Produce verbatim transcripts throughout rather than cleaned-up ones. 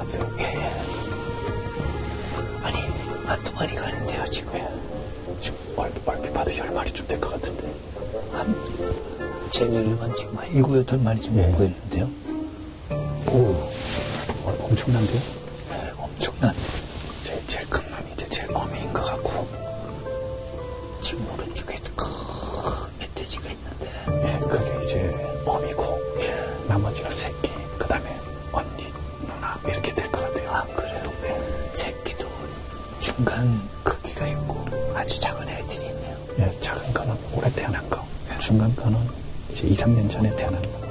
있어요. 예, 예. 아니, 한두 마리가 아닌데요, 지금. 예. 지금 얼핏, 얼핏 봐도 열 마리쯤 될 것 같은데. 한, 제 눈에만 지금 한 일곱, 여덟 마리 정도 예. 보이는데요. 오, 어, 엄청난데요? 네, 엄청난. 제일, 제일 큰 놈이 이제 제일 어미인 것 같고. 지금 오른쪽에 큰 멧돼지가 있는데. 예, 그게 이제 어미고, 예. 나머지가 새끼, 그 다음에 언니, 누나, 이렇게 될 것 같아요. 아, 그래요? 예. 새끼도 중간 크기가 있고 아주 작은 애들이 있네요. 예, 작은 거는 올해 태어난 거. 예. 중간 거는 이제 이, 삼 년 전에 태어난 거.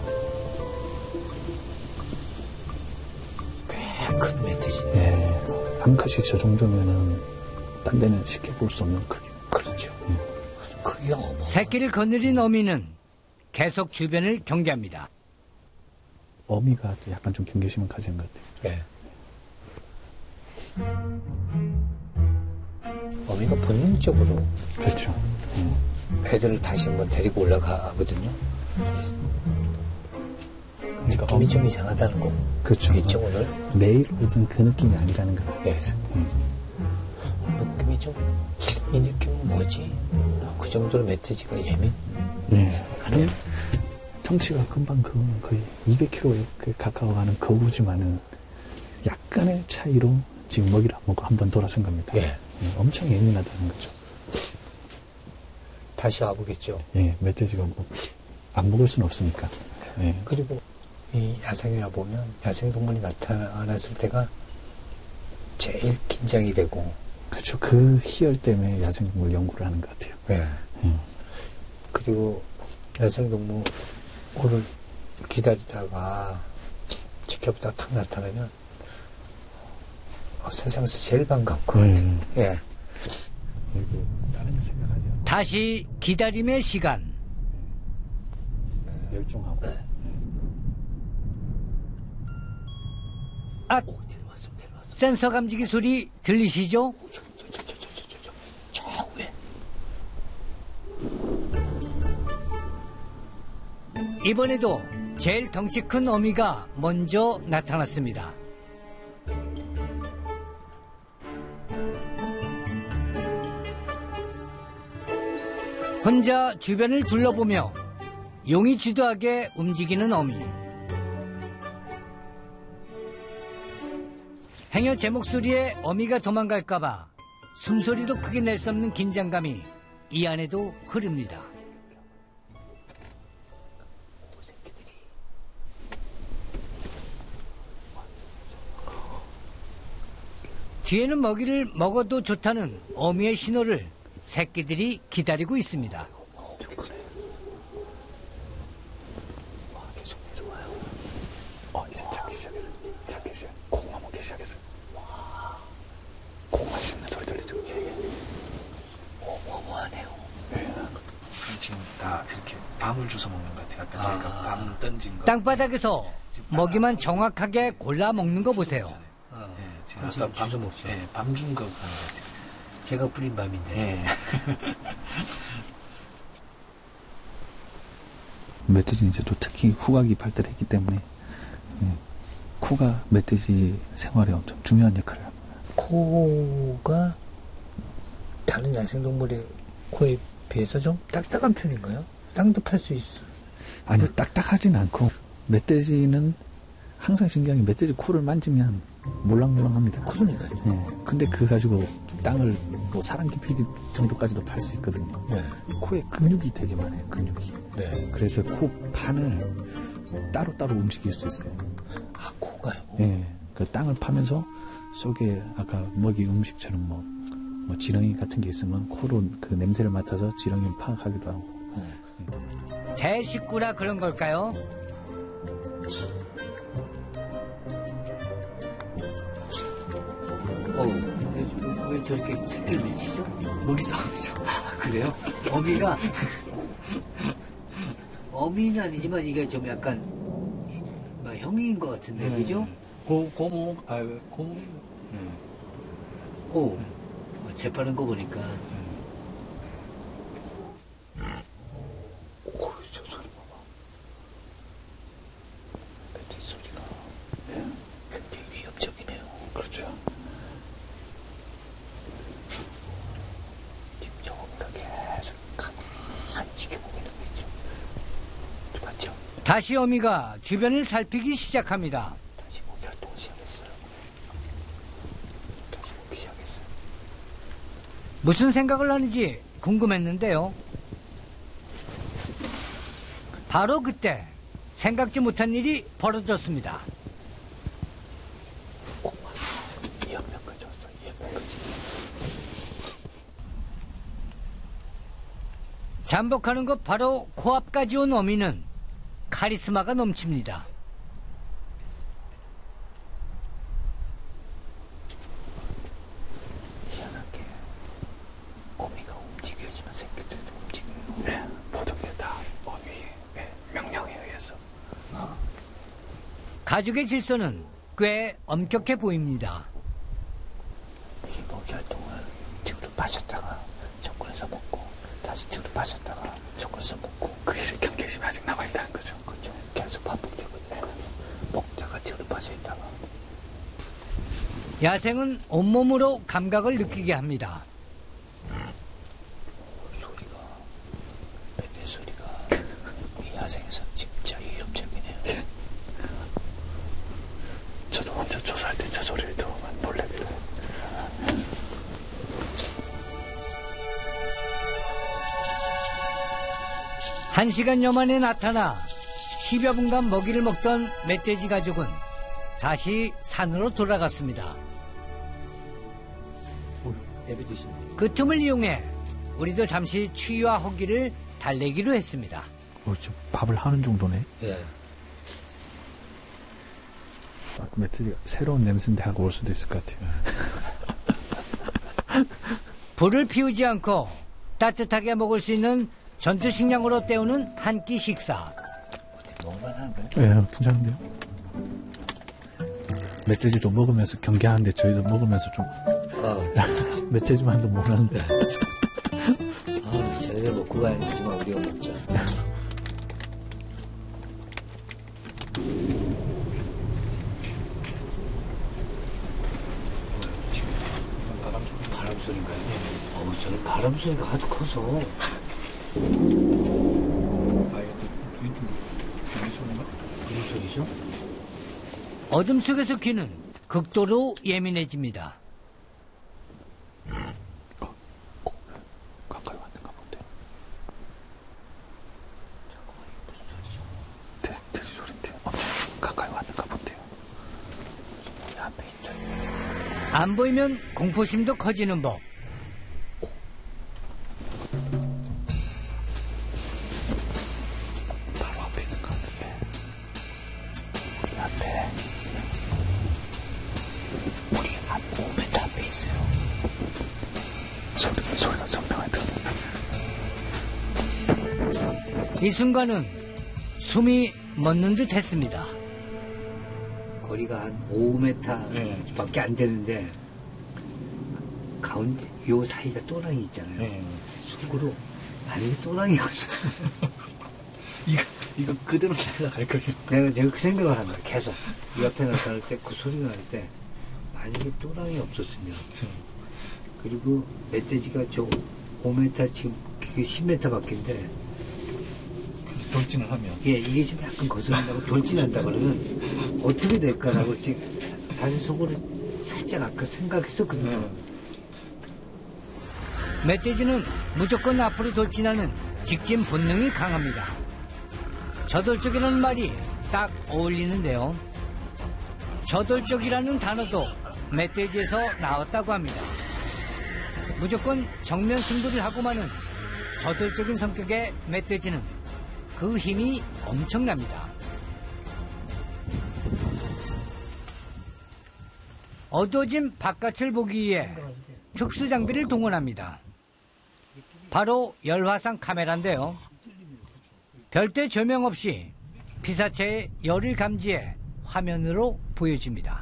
꽤 큰 멧돼지네요. 예. 암컷이 저 정도면은 딴 데는 쉽게 볼 수 없는 크기. 그렇죠. 예. 크기가 어마. 새끼를 거느린 어미는 계속 주변을 경계합니다. 어미가 약간 좀 경계심을 가지는 것 같아요. 예. 어미가 본능적으로 그렇죠. 예. 애들을 다시 한번 데리고 올라가거든요. 그러니까 느낌이 좀 이상하다는 거. 그렇죠. 있죠, 오늘? 매일 오던 그 느낌이 아니라는 거. 예. 음. 느낌이 좀, 이 느낌은 뭐지? 그 정도로 멧돼지가 예민? 네. 하네요. 덩치가 금방 그 거의 이백 킬로그램에 가까워가는 거우지만은 약간의 차이로 지금 먹이를 안 먹고 한 번 돌아선 겁니다. 예. 예, 엄청 예민하다는 거죠. 다시 와보겠죠. 예, 멧돼지가 뭐 안 먹을 수는 없으니까. 예. 그리고 이 야생에 와보면 야생동물이 나타났을 때가 제일 긴장이 되고. 그렇죠. 그 희열 때문에 야생동물 연구를 하는 것 같아요. 예. 음. 그리고 야생동물을 기다리다가 지켜보다가 탁 나타나면 어, 세상에서 제일 반가울 것 같아요. 음. 예. 그리고 다른 거 생각하지 않고 다시 기다림의 시간. 멸종하고. 아, 오, 내려왔어, 내려왔어. 센서 감지기 소리 들리시죠? 저, 저, 저, 저, 저, 저, 저, 저 위에. 이번에도 제일 덩치 큰 어미가 먼저 나타났습니다. 혼자 주변을 둘러보며 용이 주도하게 움직이는 어미. 행여 제 목소리에 어미가 도망갈까봐 숨소리도 크게 낼 수 없는 긴장감이 이 안에도 흐릅니다. 뒤에는 먹이를 먹어도 좋다는 어미의 신호를 새끼들이 기다리고 있습니다. 와, 계속 내려와요. 어, 이제 찾기 시작했어. 찾기 시작. 고구마 먹기 시작했어. 와, 고구마 씹는 소리 들리죠? 예, 예. 어머어머하네요. 예. 지금 다 이렇게 밤을 주워 먹는 것 같아요. 아까 제가 아. 밤 던진 거. 땅바닥에서 먹이만 정확하게 골라 먹는 거 보세요. 어, 예, 지금 지금 아까 밤, 주워 먹죠. 예, 밤준 거 하는 것 같아요. 제가 뿌린 밤인데. 예. 멧돼지는 이제 또 특히 후각이 발달했기 때문에 예, 코가 멧돼지 생활에 엄청 중요한 역할을 합니다. 코가 다른 야생동물의 코에 비해서 좀 딱딱한 편인가요? 땅득할 수 있어. 아니 딱딱하진 않고 멧돼지는 항상 신기한 게 멧돼지 코를 만지면 몰랑몰랑합니다. 그러니까요. 예, 근데 그 가지고 땅을 뭐 사람 깊이 정도까지도 팔 수 있거든요. 네. 코에 근육이 되게 많아요. 근육이. 네. 그래서 코 판을 따로따로 움직일 수 있어요. 아, 코가요? 예, 그 땅을 파면서 속에 아까 먹이 음식처럼 뭐, 뭐 지렁이 같은 게 있으면 코로 그 냄새를 맡아서 지렁이를 파악하기도 하고. 어. 대식구라 그런 걸까요? 어우, 왜, 왜 저렇게 새끼를 미치죠? 먹이 싸움이죠. 아, 그래요? 어미가, 어미는 아니지만 이게 좀 약간, 막 형인 것 같은데, 네. 그죠? 고, 고모, 아, 고모. 오, 재빠른 거 보니까. 오, 저 소리 봐봐. 멧돼지 소리가 굉장히 다시 어미가 주변을 살피기 시작합니다. 다시 목이 활동을 시작했어요. 다시 목이 시작했어요. 무슨 생각을 하는지 궁금했는데요. 바로 그때 생각지 못한 일이 벌어졌습니다. 꼭 왔어. 이 옆면까지 왔어. 이 옆면까지. 잠복하는 것 바로 코앞까지 온 어미는 카리스마가 넘칩니다. 희한하게 어미가 움직여야지만 새끼들도 움직여요. 예, 모든 게 다 어미의 명령에 의해서. 가족의 질서는 꽤 엄격해 보입니다. 이게 먹이 활동을 뒤로 빠졌다가 접근해서 먹고 다시 뒤로 빠졌다가 접근해서 먹고 그게 이제 경계심이 아직 남아있다는 거죠. 그렇죠. 계속 반복되고 있는 거예요. 먹다가 뒤로 빠져있다가 야생은 온몸으로 감각을 느끼게 합니다. 소리가 멧돼 소리가 이 야생에서 진짜 위협적이네요. 저도 혼자 조사할 때 저 소리를 들으면 놀랍니다. 한 시간여 만에 나타나 십여 분간 먹이를 먹던 멧돼지 가족은 다시 산으로 돌아갔습니다. 그 틈을 이용해 우리도 잠시 추위와 허기를 달래기로 했습니다. 어, 저 밥을 하는 정도네. 예. 아, 멧돼지가 새로운 냄새인데 하고 올 수도 있을 것 같아요. 불을 피우지 않고 따뜻하게 먹을 수 있는 전투 식량으로 때우는 한 끼 식사. 먹을만한 거예요? 예, 괜찮은데요? 멧돼지도 먹으면서 경계하는데 저희도 먹으면서 좀 어. 멧돼지만도 모르는데. 아, 쟤네들 먹고 가는 거지만 우리가 먹자. 바람 소리인가요? 어, 저는 바람 소리가 아주 커서. 아, 이것도 무슨 소리인가? 무슨 소리죠? 어둠 속에서 귀는 극도로 예민해집니다. 가까이 왔는가 본데. 잠깐만, 이게 무슨 소리죠? 돼, 돼지 소리인데 엄청 가까이 왔는가 본데요. 우리 앞에 있죠. 안 보이면 공포심도 커지는 법. 바로 앞에 있는 것 같은데. 우리 앞에. 우리 앞 오 미터 앞에 있어요. 소리, 소리가 선명하게 들리네. 이 순간은 숨이 멎는 듯 했습니다. 거리가 한 오 미터 네. 밖에 안 되는데, 가운데, 요 사이가 또랑이 있잖아요. 네. 속으로, 만약에 또랑이가 없었어. 이거, 이거 그대로 날아갈 거예요. 내가 제가 그 생각을 합니다. 계속. 이 옆에 나타날 때, 그 소리가 날 때, 만약에 또랑이 없었으면, 그리고 멧돼지가 저 오 미터 지금 그게 십 미터 밖인데, 그래서 돌진을 하면. 예, 이게 지금 약간 거슬린다고 돌진한다 그러면 어떻게 될까라고 지금 사- 사실 속으로 살짝 아까 생각했었거든요. 멧돼지는 무조건 앞으로 돌진하는 직진 본능이 강합니다. 저돌적이라는 말이 딱 어울리는데요. 저돌적이라는 단어도 멧돼지에서 나왔다고 합니다. 무조건 정면 승부를 하고 마는 저돌적인 성격의 멧돼지는 그 힘이 엄청납니다. 어두워진 바깥을 보기 위해 특수 장비를 동원합니다. 바로 열화상 카메라인데요. 별대 조명 없이 피사체의 열을 감지해 화면으로 보여줍니다.